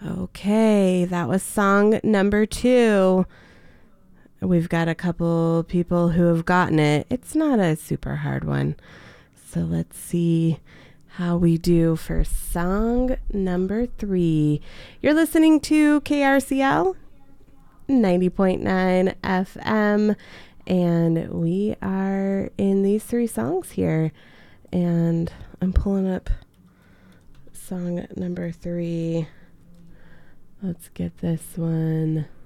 Okay, that was song number 2. We've got a couple people who have gotten it. It's not a super hard one. So let's see how we do for song number 3. You're listening to KRCL 90.9 FM, and we are in these 3 songs here. And I'm pulling up song number 3. Let's get this one.